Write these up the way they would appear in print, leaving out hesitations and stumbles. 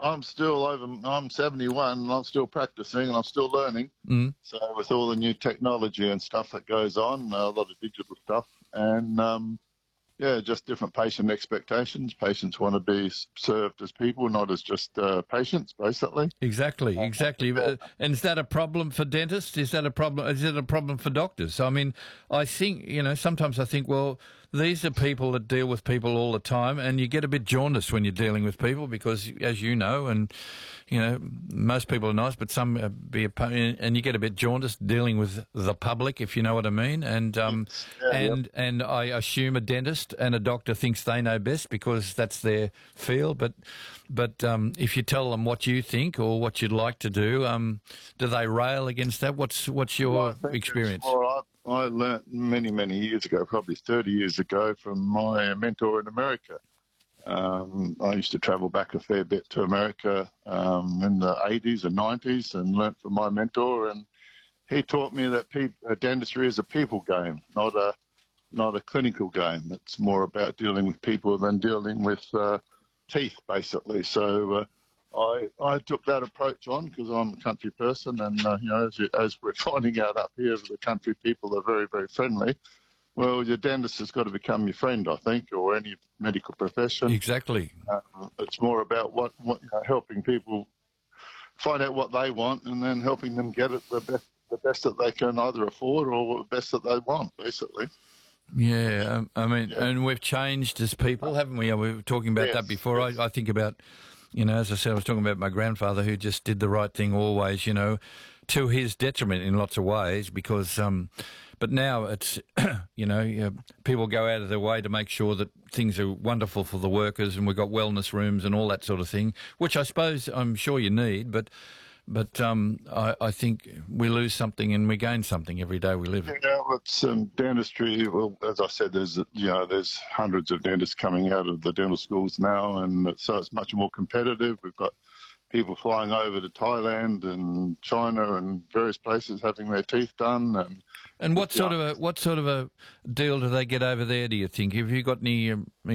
I'm still over. I'm 71, and I'm still practicing, and I'm still learning. So with all the new technology and stuff that goes on, a lot of digital stuff, and yeah, just different patient expectations. Patients want to be served as people, not as just patients, basically. Exactly. And is that a problem for dentists? Is that a problem? Is it a problem for doctors? I mean, I think, sometimes I think, well, these are people that deal with people all the time, and you get a bit jaundiced when you're dealing with people because, as you know, and, most people are nice, but some and you get a bit jaundiced dealing with the public, if you know what I mean. And and I assume a dentist and a doctor thinks they know best because that's their field. But if you tell them what you think or what you'd like to do they rail against that? What's your experience? I learnt many, many years ago, probably 30 years ago, from my mentor in America. I used to travel back a fair bit to America in the 80s and 90s and learnt from my mentor. And he taught me that dentistry is a people game, not a clinical game. It's more about dealing with people than dealing with teeth, basically. So I took that approach on because I'm a country person, and as we're finding out up here, the country people are very, very friendly. Well, your dentist has got to become your friend, I think, or any medical profession. Exactly. It's more about what helping people find out what they want, and then helping them get it the best that they can either afford or the best that they want, basically. Yeah, and we've changed as people, haven't we? We were talking about that before. Yes. I think about, as I said, I was talking about my grandfather who just did the right thing always, to his detriment in lots of ways because, but now it's, people go out of their way to make sure that things are wonderful for the workers, and we've got wellness rooms and all that sort of thing, which I'm sure you need, but I think we lose something and we gain something every day we live. Yeah, it's dentistry. Well, as I said, there's hundreds of dentists coming out of the dental schools now, and so it's much more competitive. We've got people flying over to Thailand and China and various places having their teeth done. And what sort of a deal do they get over there? Do you think? Have you got any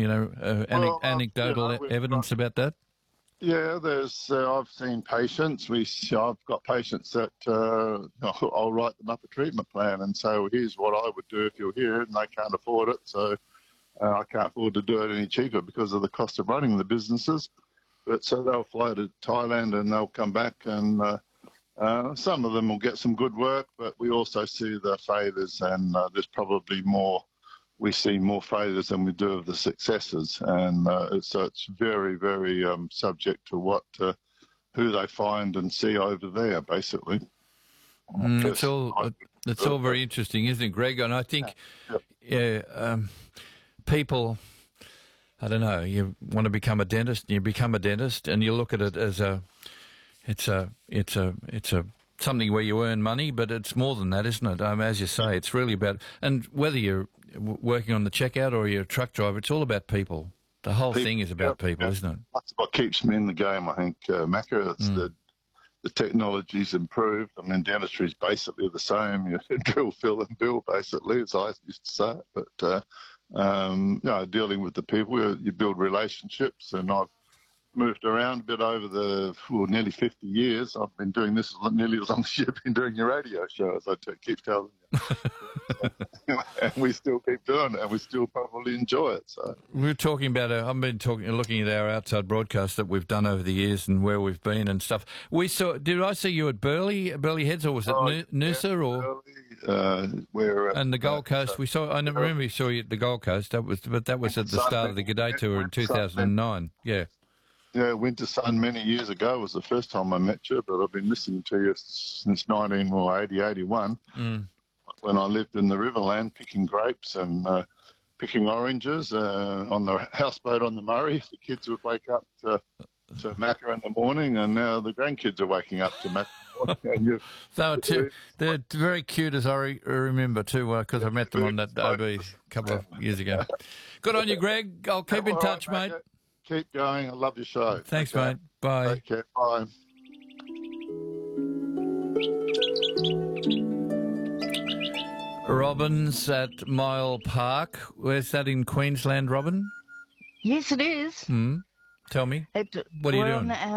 anecdotal evidence about that? Yeah, I've seen patients. I've got patients that I'll write them up a treatment plan and say, well, here's what I would do if you're here, and they can't afford it, so I can't afford to do it any cheaper because of the cost of running the businesses. But so they'll fly to Thailand and they'll come back, and some of them will get some good work, but we also see the failures, and there's probably more. We see more failures than we do of the successes, and so it's very, very subject to who they find and see over there, basically. It's all very interesting, isn't it, Greg? And I think, people, I don't know, you want to become a dentist, and you become a dentist, and you look at it as it's something where you earn money, but it's more than that, isn't it? As you say, it's really about, and whether you're working on the checkout or you're a truck driver, it's all about people. The whole thing is about people, isn't it? That's what keeps me in the game, I think, Macca. It's the technology's improved. I mean, dentistry is basically the same. You drill, fill, and bill, basically, as I used to say it. But, dealing with the people, you build relationships, and I've moved around a bit over nearly 50 years. I've been doing this nearly as long as you've been doing your radio show, as I keep telling you. And we still keep doing it, and we still probably enjoy it. So we're talking about. Looking at our outside broadcast that we've done over the years and where we've been and stuff. Did I see you at Burleigh Heads, or was it Noosa, or? And the Gold Coast. I remember we saw you at the Gold Coast. That was at the start of the G'day Tour in 2009. Yeah. Yeah, Winter Sun many years ago was the first time I met you, but I've been listening to you since 81. When I lived in the Riverland picking grapes and picking oranges on the houseboat on the Murray. The kids would wake up to Macca in the morning, and now the grandkids are waking up to Macca in the morning. They're very cute, as I remember too, because I met them on that OB a couple of years ago. Good on you, Greg. I'll keep in touch, mate. Keep going. I love your show. Thanks, mate. Bye. Take care. Bye. Robin's at Mile Park. Where's that in Queensland, Robin? Yes, it is. Tell me. What are you doing?